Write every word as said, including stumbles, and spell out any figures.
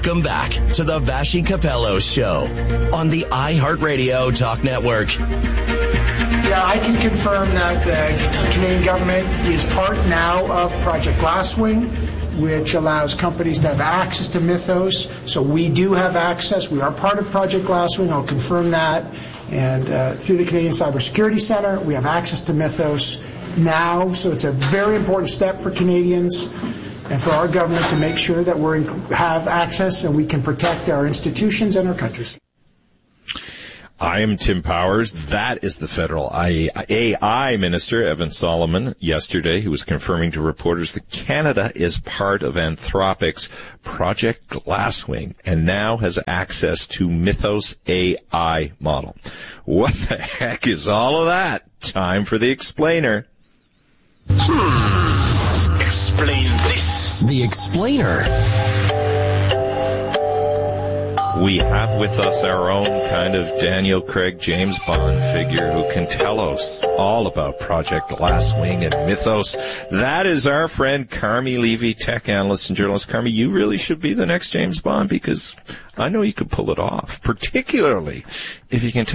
Welcome back to the Vassy Capello Show on the iHeartRadio Talk Network. Yeah, I can confirm that the Canadian government is part now of Project Glasswing, which allows companies to have access to Mythos. So we do have access. We are part of Project Glasswing. I'll confirm that. And uh, through the Canadian Cybersecurity Center, we have access to Mythos now. So it's a very important step for Canadians and for our government to make sure that we have access and we can protect our institutions and our countries. I am Tim Powers. That is the federal A I minister, Evan Solomon, yesterday. He was confirming to reporters that Canada is part of Anthropic's Project Glasswing and now has access to Mythos A I model. What the heck is all of that? Time for the explainer. Hmm. Explain this. The explainer. We have with us our own kind of Daniel Craig James Bond figure who can tell us all about Project Glasswing and Mythos. That is our friend Carmi Levy, tech analyst and journalist. Carmi, you really should be the next James Bond because I know you could pull it off, particularly if you can tell